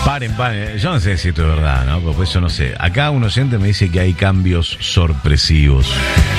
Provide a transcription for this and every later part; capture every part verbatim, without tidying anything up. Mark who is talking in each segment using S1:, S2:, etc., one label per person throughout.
S1: Paren, paren. Yo no sé si esto es verdad, ¿no? Por eso no sé. Acá un oyente me dice que hay cambios sorpresivos.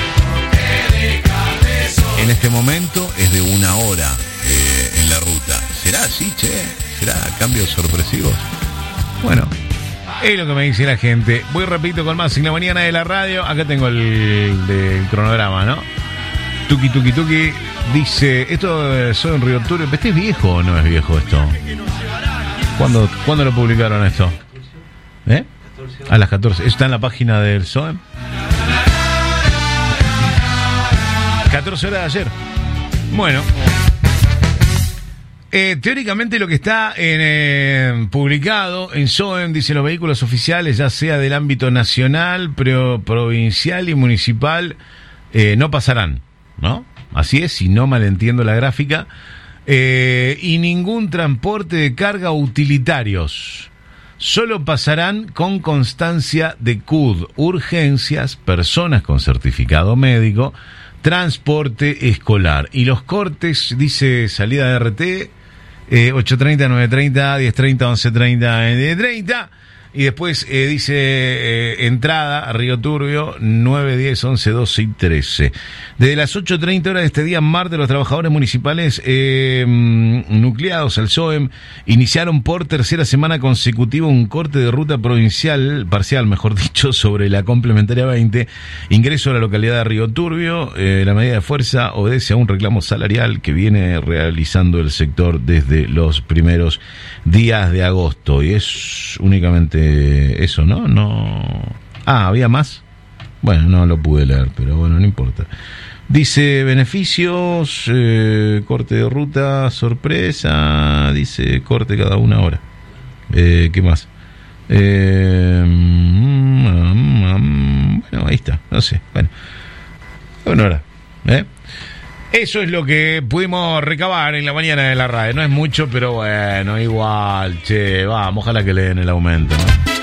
S1: En este momento es de una hora eh, en la ruta. ¿Será así, che? ¿Será cambios sorpresivos? Bueno, es lo que me dice la gente. Voy rapidito con más en la mañana de la radio. Acá tengo el, el cronograma, ¿no? Tuki, tuki, tuki. Dice, esto soy en Río Turbio. ¿Este es viejo o no es viejo esto? ¿Cuándo, ¿cuándo lo publicaron esto? ¿Eh? A las catorce. ¿Está en la página del S O E M? catorce horas de ayer. Bueno. Eh, teóricamente lo que está en, eh, publicado en S O E M, dice, los vehículos oficiales, ya sea del ámbito nacional, pro, provincial y municipal, eh, no pasarán, ¿no? Así es, si no malentiendo la gráfica. Eh, y ningún transporte de carga utilitarios. Solo pasarán con constancia de C U D, urgencias, personas con certificado médico, transporte escolar. Y los cortes, dice salida de R T, eh, ocho treinta, nueve treinta, diez treinta, once treinta, diez treinta. Y después eh, dice eh, entrada a Río Turbio, nueve, diez, once, doce y trece. Desde las ocho treinta horas de este día martes, los trabajadores municipales eh, nucleados al S O E M iniciaron por tercera semana consecutiva un corte de ruta provincial, parcial mejor dicho, sobre la complementaria veinte, ingreso a la localidad de Río Turbio. Eh, la medida de fuerza obedece a un reclamo salarial que viene realizando el sector desde los primeros días de agosto. Y es únicamente eso, ¿no? No. Ah, ¿había más? Bueno, no lo pude leer, pero bueno, no importa. Dice beneficios, eh, corte de ruta, sorpresa, dice corte cada una hora. Eh, ¿Qué más? Eh, mm, mm, bueno, ahí está, no sé. Bueno, una hora, ¿eh? Eso es lo que pudimos recabar en la mañana de la radio. No es mucho, pero bueno, igual, che, vamos, ojalá que le den el aumento, ¿no?